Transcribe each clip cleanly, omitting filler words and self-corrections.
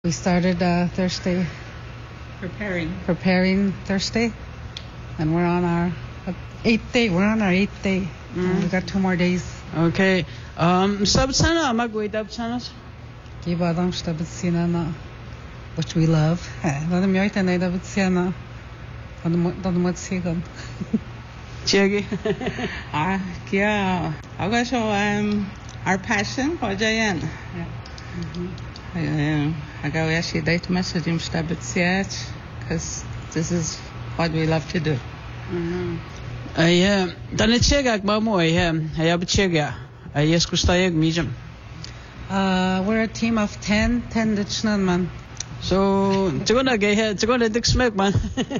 We started Thursday, preparing Thursday, and we're on our 8th day. We're on our 8th day. We've got 2 more days. Okay. Sabsana magwidabsanas. Gibadam shtabatsina, which we love. Dadam yoita na dabatsiana. Dadam watsigan. Chegi. Yeah. Also, our passion, Hojayan. I go actually date message him stabitsiat because this is what we love to do. Dan het chegak ba mo hayab chega. Yes kustayeg mijam. We're a team of 10 ditchnan man. So chegona ge chegona dik smek man.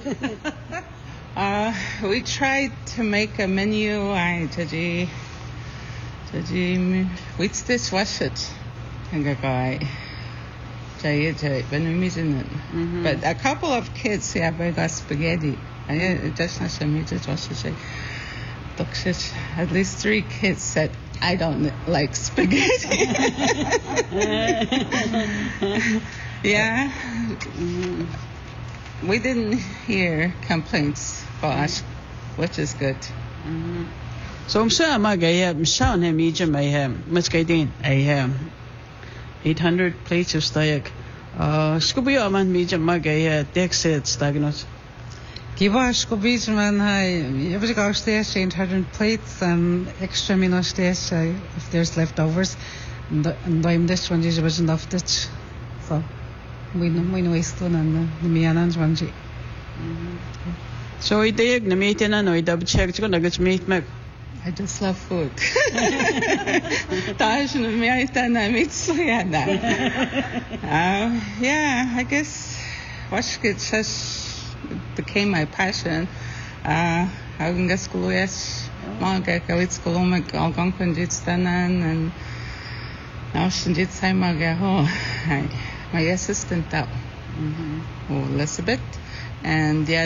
We tried to make a menu. Taji what's this was it? Guy. But a couple of kids got spaghetti. Just not some just to say. At least 3 kids said, I don't like spaghetti. Yeah. We didn't hear complaints for us, which is good. So I'm sure I'm showing him mijam much gaidin 800 plates of steak. Scooby man mijam magay dexet stagnot. Gibash kubijman hai every go stage 800 plates and extra minus stage if there's leftovers. And I'm this one is wasn't off this. So we know waste one and the mianans one. So I take the meat and I double check to get meat mac. I just love food. Yeah, I guess Washkit just became my passion. I can get school yes, Manga Kawit school Algonquin Jitstanan and now Shinjit my assistant out Elizabeth and the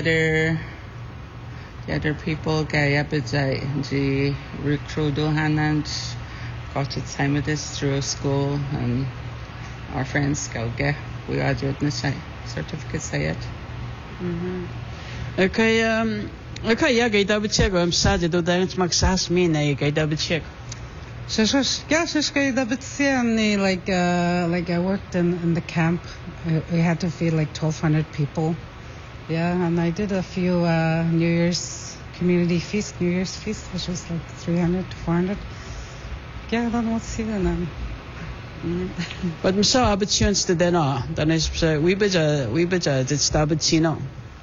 other people got recruit Hanand got to time of this through school and our friends go get we are doing the certificates yet. Okay, yeah, get double check. I'm sad to do that. Max asked me, and I get double check. So like I worked in the camp. We had to feed like 1,200 people. Yeah, and I did a few New Year's feast, which was like 300 to 400. Yeah, I don't know what's even. But I'm so opportunity to dinner. Then is we better it's tabachino.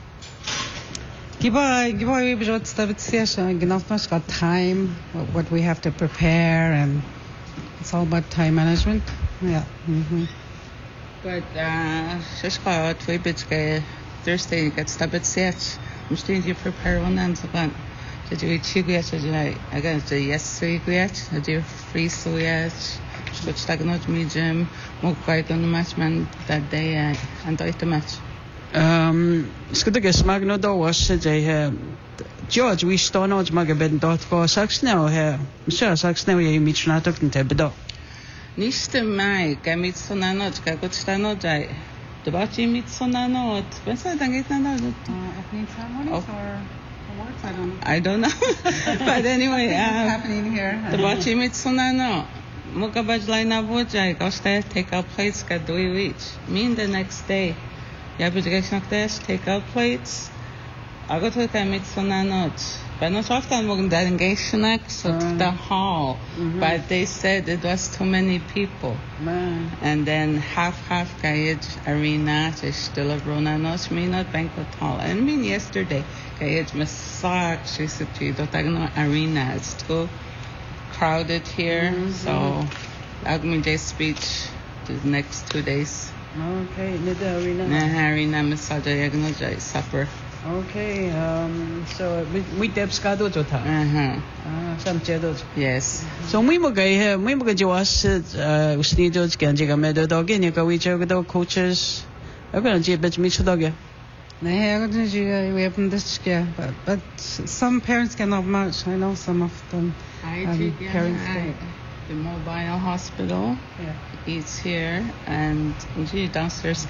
Giba we better tabachia. Enough much got time. What we have to prepare, and it's all about time management. Yeah. But just got we better Thursday gets tabachia. I'm still to prepare one and so on. To do chiguet. I got the yes chiguet. I do free suet. Which stagnant medium, more quite on the matchman that day and I the match. Skudigas Magno was George, we stone out magabed.co Sax now here. Sure, Sax now you meet not up in Tebedo. Niste mai, Gamitsonanot, Gagotstanot, the Bachi Mitsonanot. When's that? I get another Opening ceremonies or awards? I don't know. But anyway, happening here. The Bachi Mitsonano. Mukabajlai na bojai, gosta take out plates, got do each. Mean the next day. Yabujgashnakdesh, take out plates. I go to the Mitsonanot. But not often we're going to the hall. But they said it was too many people. And then half Gayaj arena, still a Ronanos, me not banquet hall. I mean yesterday, Gayaj massage, she said to the arena, it's too crowded here, so Agmi speech the next 2 days. Okay, the arena massage supper. Okay, so we deb schedule to some schedules. Yes. So we mo was usnidos ganjiga medo dog in you go we coaches. I'm gonna get bit me to dog. We haven't this year, but some parents cannot much. I know some of them. Parents the mobile hospital. Yeah. Eats here, and usually downstairs